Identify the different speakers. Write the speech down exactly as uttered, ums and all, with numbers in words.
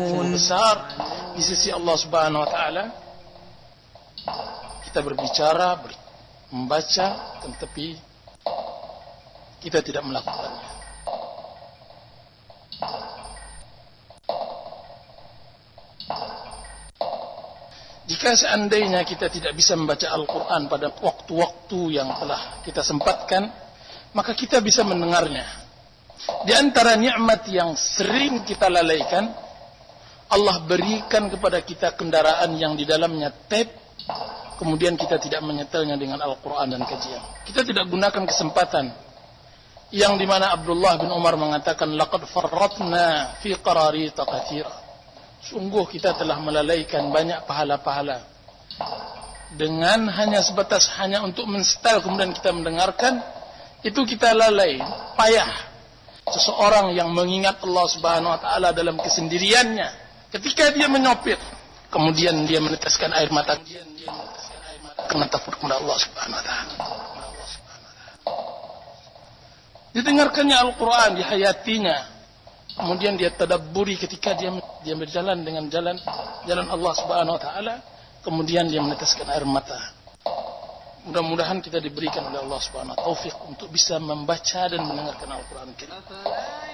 Speaker 1: sangat besar di sisi Allah Subhanahu wa taala. Kita berbicara, ber, membaca, tetapi kita tidak melakukannya. Jika seandainya kita tidak bisa membaca Al-Quran pada waktu-waktu yang telah kita sempatkan, maka kita bisa mendengarnya. Di antara nikmat yang sering kita lalaikan, Allah berikan kepada kita kendaraan yang di dalamnya tape, kemudian kita tidak menyetelnya dengan Al-Quran dan kajian. Kita tidak gunakan kesempatan yang dimana Abdullah bin Umar mengatakan, laqad farratna fi qararita katsira. Sungguh kita telah melalaikan banyak pahala-pahala dengan hanya sebatas hanya untuk mensetel kemudian kita mendengarkan. Itu kita lalai, payah. Seseorang yang mengingat Allah Subhanahu wa taala dalam kesendiriannya, ketika dia menyopir, kemudian dia meneteskan air mata, dia meneteskan air mata karena takut kepada Allah Subhanahu wa taala. Didengarkannya Al-Quran, dihayatinya, kemudian dia tadabburi ketika dia dia berjalan dengan jalan jalan Allah Subhanahu wa taala, kemudian dia meneteskan air mata. Mudah-mudahan kita diberikan oleh Allah Subhanahu wa taala taufik untuk bisa membaca dan mendengarkan Al-Quran.